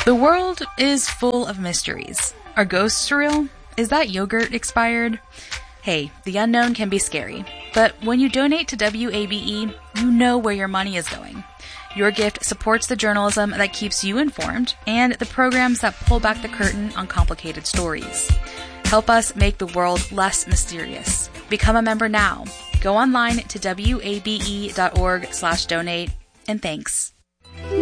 The world is full of mysteries. Are ghosts real? Is that yogurt expired? Hey, the unknown can be scary, but when you donate to WABE, you know where your money is going. Your gift supports the journalism that keeps you informed and the programs that pull back the curtain on complicated stories. Help us make the world less mysterious. Become a member now. Go online to wabe.org/donate, and thanks.